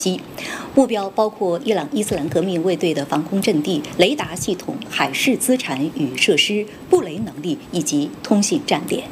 目标包括伊朗伊斯兰革命卫队的防空阵地、雷达系统、海事资产与设施、布雷能力以及通信站点。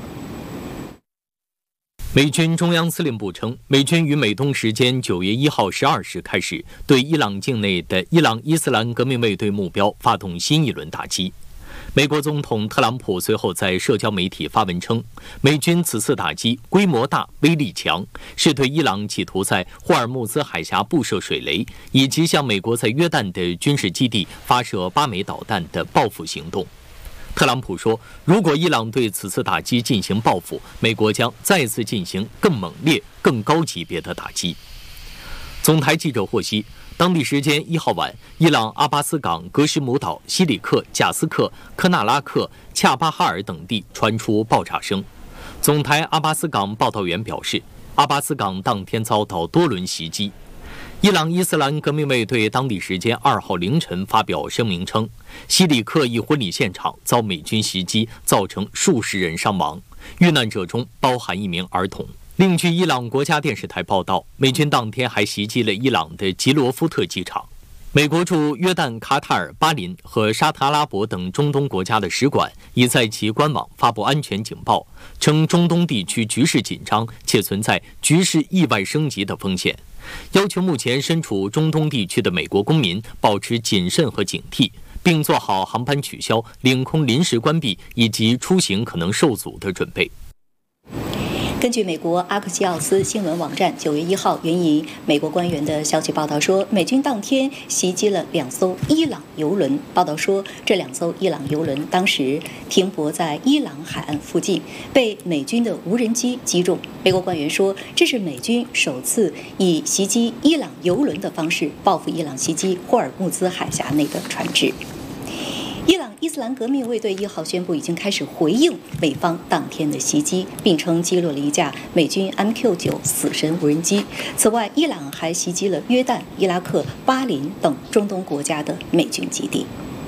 美军中央司令部称，美军于美东时间9月1号12时开始，对伊朗境内的伊朗伊斯兰革命卫队目标发动新一轮打击。美国总统特朗普随后在社交媒体发文称，美军此次打击规模大、威力强，是对伊朗企图在霍尔木兹海峡布设水雷，以及向美国在约旦的军事基地发射8枚导弹的报复行动。特朗普说，如果伊朗对此次打击进行报复，美国将再次进行更猛烈、更高级别的打击。总台记者获悉，当地时间1号晚，伊朗阿巴斯港、格什姆岛、西里克、贾斯克、科纳拉克、恰巴哈尔等地传出爆炸声。总台阿巴斯港报道员表示，阿巴斯港当天遭到多轮袭击。伊朗伊斯兰革命卫队当地时间2号凌晨发表声明称，西里克一婚礼现场遭美军袭击，造成数十人伤亡，遇难者中包含1名儿童。另据伊朗国家电视台报道，美军当天还袭击了伊朗的吉罗夫特机场。美国驻约旦、卡塔尔、巴林和沙特阿拉伯等中东国家的使馆已在其官网发布安全警报，称中东地区局势紧张且存在局势意外升级的风险，要求目前身处中东地区的美国公民保持谨慎和警惕，并做好航班取消、领空临时关闭以及出行可能受阻的准备。 根据美国阿克西奥斯新闻网站9月1号援引美国官员的消息报道说，美军当天袭击了2艘伊朗油轮。报道说，这2艘伊朗油轮当时停泊在伊朗海岸附近，被美军的无人机击中。美国官员说，这是美军首次以袭击伊朗油轮的方式报复伊朗袭击霍尔木兹海峡内的船只。伊朗伊斯兰革命卫队1号宣布已经开始回应美方当天的袭击，并称击落了一架美军 MQ-9死神无人机。此外，伊朗还袭击了约旦、伊拉克、巴林等中东国家的美军基地。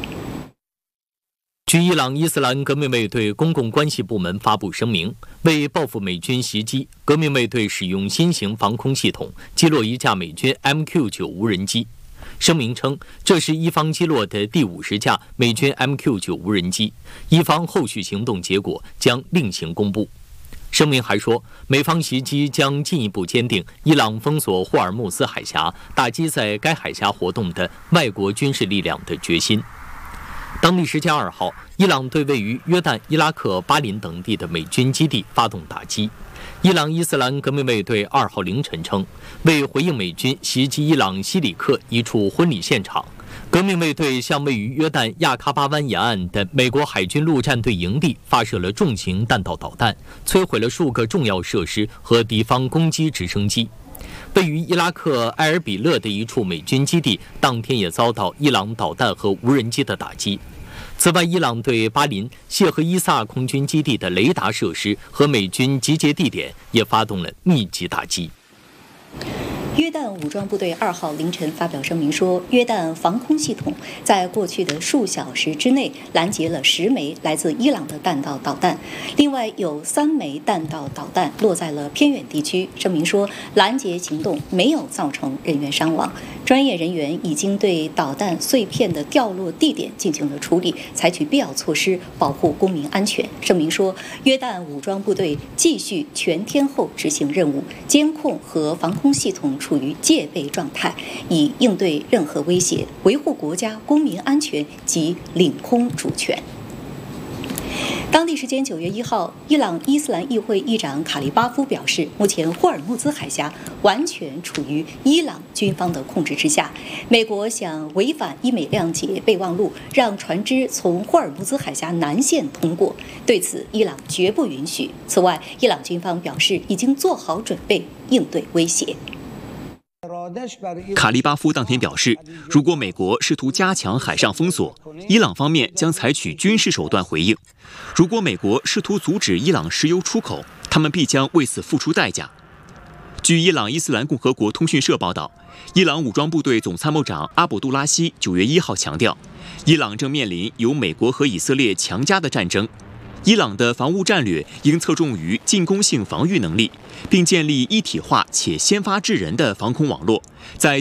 据伊朗伊斯兰革命卫队公共关系部门发布声明，为报复美军袭击，革命卫队使用新型防空系统击落一架美军 MQ-9无人机。声明称，这是伊方击落的第50架美军 MQ-9无人机，伊方后续行动结果将另行公布。声明还说，美方袭击将进一步坚定伊朗封锁霍尔木兹海峡、打击在该海峡活动的外国军事力量的决心。当地时间2号，伊朗对位于约旦、伊拉克、巴林等地的美军基地发动打击。伊朗伊斯兰革命卫队2号凌晨称，为回应美军袭击伊朗西里克一处婚礼现场，革命卫队向位于约旦亚喀巴湾沿岸的美国海军陆战队营地发射了重型弹道导弹，摧毁了数个重要设施和敌方攻击直升机。位于伊拉克埃尔比勒的一处美军基地当天也遭到伊朗导弹和无人机的打击。此外，伊朗对巴林谢赫伊萨空军基地的雷达设施和美军集结地点也发动了密集打击。 约旦武装部队2号凌晨发表声明说，约旦防空系统在过去的数小时之内拦截了10枚来自伊朗的弹道导弹，另外有3枚弹道导弹落在了偏远地区。声明说，拦截行动没有造成人员伤亡，专业人员已经对导弹碎片的掉落地点进行了处理，采取必要措施保护公民安全。声明说，约旦武装部队继续全天候执行任务，监控和防空系统处于戒备状态，以应对任何威胁，维护国家公民安全及领空主权。当地时间9月1号，伊朗伊斯兰议会议长卡利巴夫表示，目前霍尔木兹海峡完全处于伊朗军方的控制之下。美国想违反伊美谅解备忘录，让船只从霍尔木兹海峡南线通过，对此伊朗绝不允许。此外，伊朗军方表示已经做好准备应对威胁。 卡利巴夫当天表示，如果美国试图加强海上封锁，伊朗方面将采取军事手段回应；如果美国试图阻止伊朗石油出口，他们必将为此付出代价。据伊朗伊斯兰共和国通讯社报道，伊朗武装部队总参谋长阿卜杜拉希9月1号强调，伊朗正面临由美国和以色列强加的战争。 伊朗的防务战略应侧重于进攻性防御能力，并建立一体化且先发制人的防空网络，在